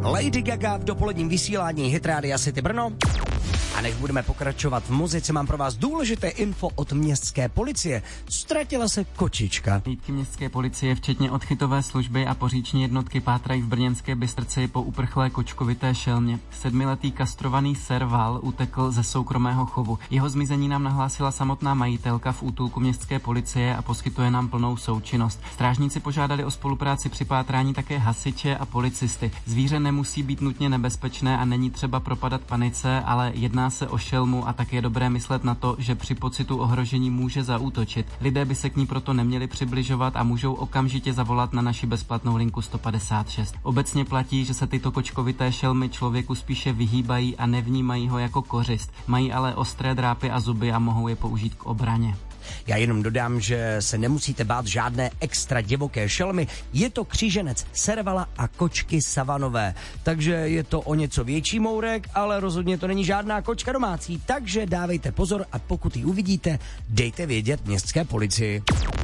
Lady Gaga v dopoledním vysílání Hit Rádia City Brno. A než budeme pokračovat v muzice, mám pro vás důležité info od městské policie. Ztratila se kočička. Hlídky městské policie, včetně odchytové služby a poříční jednotky pátrají v brněnské Bystrci po uprchlé kočkovité šelmě. 7letý kastrovaný serval utekl ze soukromého chovu. Jeho zmizení nám nahlásila samotná majitelka v útulku městské policie a poskytuje nám plnou součinnost. Strážníci požádali o spolupráci při pátrání také hasiče a policisty. Zvíře nemusí být nutně nebezpečné a není třeba propadat panice, ale jedná se o šelmu a tak je dobré myslet na to, že při pocitu ohrožení může zaútočit. Lidé by se k ní proto neměli přibližovat a můžou okamžitě zavolat na naši bezplatnou linku 156. Obecně platí, že se tyto kočkovité šelmy člověku spíše vyhýbají a nevnímají ho jako kořist. Mají ale ostré drápy a zuby a mohou je použít k obraně. Já jenom dodám, že se nemusíte bát žádné extra divoké šelmy, je to kříženec servala a kočky savanové. Takže je to o něco větší mourek, ale rozhodně to není žádná kočka domácí, takže dávejte pozor a pokud ji uvidíte, dejte vědět městské policii.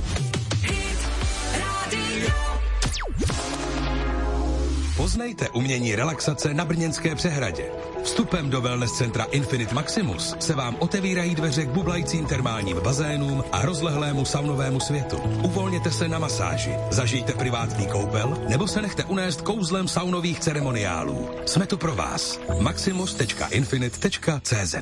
Poznejte umění relaxace na Brněnské přehradě. Vstupem do wellness centra Infinite Maximus se vám otevírají dveře k bublajícím termálním bazénům a rozlehlému saunovému světu. Uvolněte se na masáži, zažijte privátní koupel nebo se nechte unést kouzlem saunových ceremoniálů. Jsme tu pro vás. maximus.infinite.cz.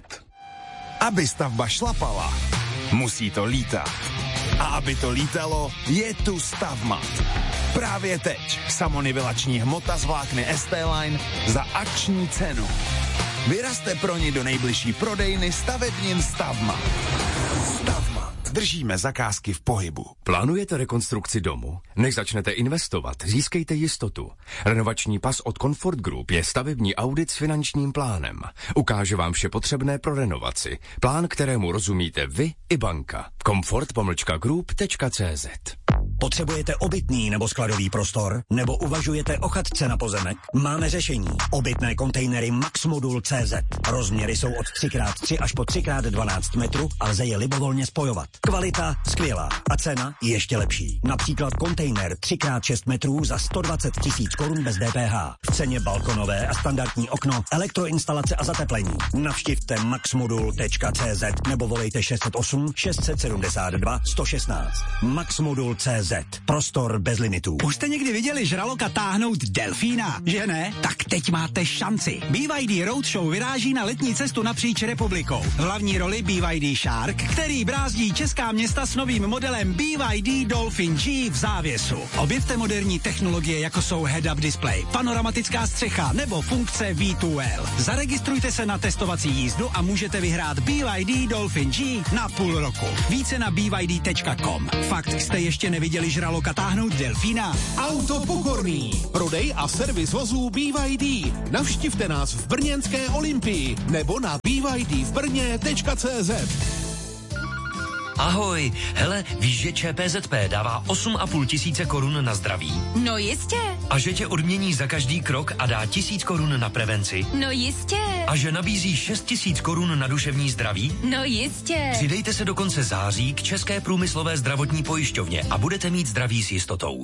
Aby stavba šlapala, musí to lítat. A aby to lítalo, je tu Stavmat. Právě teď samonivelační hmota z vlákny ST-Line za akční cenu. Vyrazte pro ní do nejbližší prodejny stavebnin Stavmat. Stavmat. Držíme zakázky v pohybu. Plánujete rekonstrukci domu? Než začnete investovat, získejte jistotu. Renovační pas od Comfort Group je stavební audit s finančním plánem. Ukáže vám vše potřebné pro renovaci. Plán, kterému rozumíte vy i banka. comfort-group.cz. Potřebujete obytný nebo skladový prostor? Nebo uvažujete o chatce na pozemek? Máme řešení. Obytné kontejnery Maxmodul.cz. Rozměry jsou od 3x3 až po 3x12 metrů a lze je libovolně spojovat. Kvalita skvělá a cena ještě lepší. Například kontejner 3x6 metrů za 120 000 korun bez DPH. V ceně balkonové a standardní okno, elektroinstalace a zateplení. Navštivte maxmodul.cz nebo volejte 608 672 116. Maxmodul.cz. Prostor bez limitů. Už jste někdy viděli žraloka táhnout delfína, že ne? Tak teď máte šanci. BYD Roadshow vyráží na letní cestu napříč republikou. V hlavní roli BYD Shark, který brázdí česká města s novým modelem BYD Dolphin G v závěsu. Objevte moderní technologie, jako jsou head-up display, panoramatická střecha nebo funkce V2L. Zaregistrujte se na testovací jízdu a můžete vyhrát BYD Dolphin G na půl roku. Více na byd.com. Fakt jste ještě neviděli žraloka táhnout delfína? Auto Pokorný. Prodej a servis vozů BYD. Navštivte nás v brněnské Olympii nebo na bydvbrně.cz. Ahoj, hele, víš, že ČPZP dává 8,5 tisíce korun na zdraví? No jistě. A že tě odmění za každý krok a dá 1000 korun na prevenci? No jistě. A že nabízí 6 000 korun na duševní zdraví? No jistě. Přidejte se do konce září k České průmyslové zdravotní pojišťovně a budete mít zdraví s jistotou.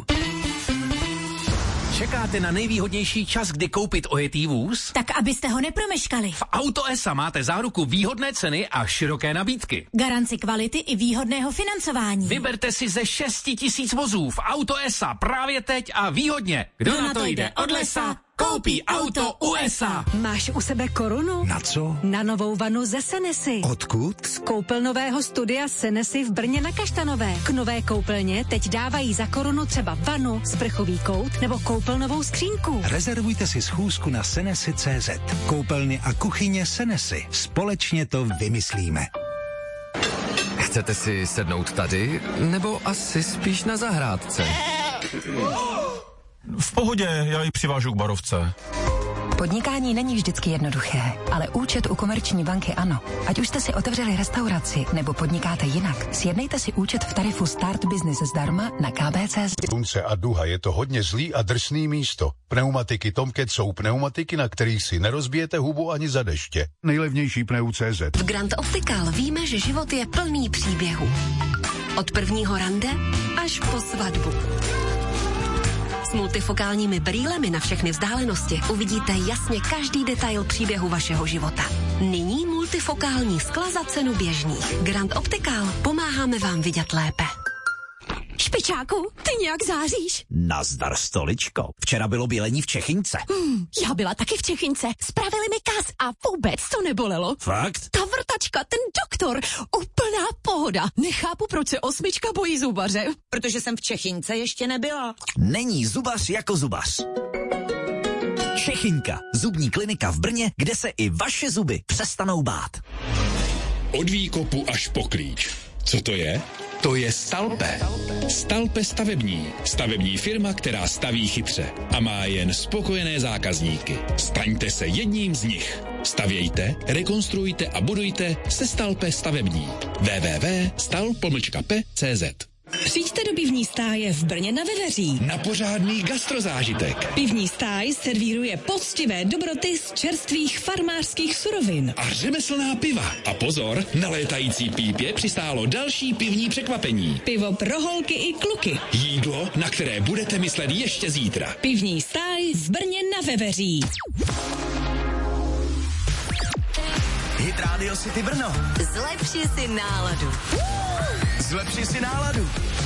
Čekáte na nejvýhodnější čas, kdy koupit ojetý vůz? Tak abyste ho nepromeškali. V Auto S máte záruku výhodné ceny a široké nabídky. Garanci kvality i výhodného financování. Vyberte si ze 6 000 vozů v Auto S právě teď a výhodně. Kdo na to jde od lesa, koupí auto USA. Máš u sebe korunu? Na co? Na novou vanu ze Senesy. Odkud? Z koupelnového studia Senesy v Brně na Kaštanové. K nové koupelně teď dávají za korunu třeba vanu, sprchový kout nebo koupelnovou skřínku. Rezervujte si schůzku na Senesy.cz. Koupelny a kuchyně Senesy. Společně to vymyslíme. Chcete si sednout tady, nebo asi spíš na zahrádce? V pohodě, já ji přivážu k barovce. Podnikání není vždycky jednoduché, ale účet u Komerční banky ano. Ať už jste si otevřeli restauraci nebo podnikáte jinak, sjednejte si účet v tarifu Start Business zdarma na KBCZ. Slunce a duha je to hodně zlý a drsný místo. Pneumatiky Tomcat jsou pneumatiky, na kterých si nerozbijete hubu ani za deště. Nejlevnější pneu.cz. V Grand Optical víme, že život je plný příběhů. Od prvního rande až po svatbu. S multifokálními brýlemi na všechny vzdálenosti uvidíte jasně každý detail příběhu vašeho života. Nyní multifokální skla za cenu běžných. Grand Optical. Pomáháme vám vidět lépe. Špičáku, ty nějak záříš. Nazdar, stoličko. Včera bylo bělení v Čechynce. Já byla taky v Čechynce. Spravili mi kas a vůbec to nebolelo. Fakt? Ta vrtačka, ten doktor, úplná pohoda. Nechápu, proč se 8 bojí zubaře. Protože jsem v Čechynce ještě nebyla. Není zubař jako zubař. Čechynka, zubní klinika v Brně, kde se i vaše zuby přestanou bát. Od výkopu až po klíč. Co to je? To je Stalpe. Stalpe stavební. Stavební firma, která staví chytře a má jen spokojené zákazníky. Staňte se jedním z nich. Stavějte, rekonstruujte a budujte se Stalpe stavební. www.stal-p.cz. Přijďte do pivní stáje v Brně na Veveří. Na pořádný gastrozážitek. Pivní stáj servíruje poctivé dobroty z čerstvých farmářských surovin. A řemeslná piva. A pozor, na létající pípě přistálo další pivní překvapení. Pivo pro holky i kluky. Jídlo, na které budete myslet ještě zítra. Pivní stáj v Brně na Veveří. Hit Radio City Brno. Zlepši si náladu. Zlepši si náladu.